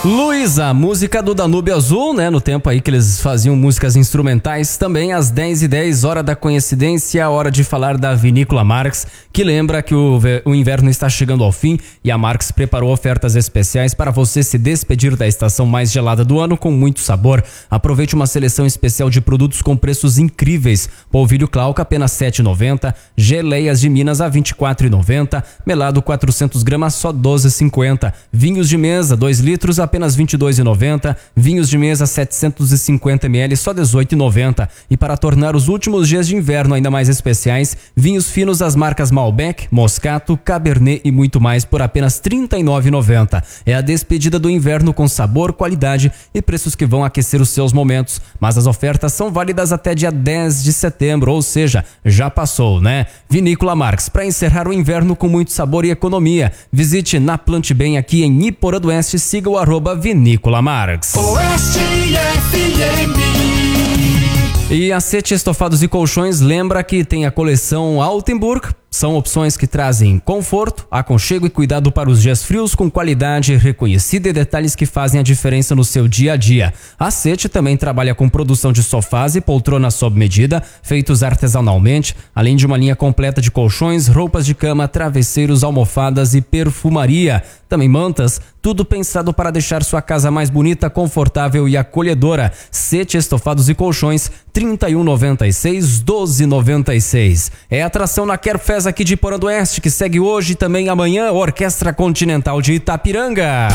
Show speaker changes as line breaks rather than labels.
Luísa, música do Danúbio Azul, né? No tempo aí que eles faziam músicas instrumentais. Também às 10h10, hora da coincidência, hora de falar da Vinícola Marx, que lembra que o inverno está chegando ao fim e a Marx preparou ofertas especiais para você se despedir da estação mais gelada do ano com muito sabor. Aproveite uma seleção especial de produtos com preços incríveis. Polvilho Clauca apenas R$ 7,90, geleias de Minas a R$ 24,90, melado 400 gramas só R$ 12,50, vinhos de mesa 2 litros apenas R$ 22,90, vinhos de mesa 750 ml só R$ 18,90. E para tornar os últimos dias de inverno ainda mais especiais, vinhos finos das marcas Malbec, Moscato, Cabernet e muito mais por apenas R$ 39,90. É a despedida do inverno com sabor, qualidade e preços que vão aquecer os seus momentos. Mas as ofertas são válidas até dia 10 de setembro, ou seja, já passou, né? Vinícola Marx, para encerrar o inverno com muito sabor e economia. Visite na Plante Bem aqui em Iporã do Oeste, siga o @Vinícola Marx.
Oeste FM.
E a Sete Estofados e Colchões lembra que tem a coleção Altenburg. São opções que trazem conforto, aconchego e cuidado para os dias frios com qualidade reconhecida e detalhes que fazem a diferença no seu dia a dia. A Sete também trabalha com produção de sofás e poltronas sob medida, feitos artesanalmente, além de uma linha completa de colchões, roupas de cama, travesseiros, almofadas e perfumaria. Também mantas, tudo pensado para deixar sua casa mais bonita, confortável e acolhedora. Sete Estofados e Colchões, 3196 1296. É atração na Querfest aqui de Iporã do Oeste, que segue hoje e também amanhã, Orquestra Continental de Itapiranga.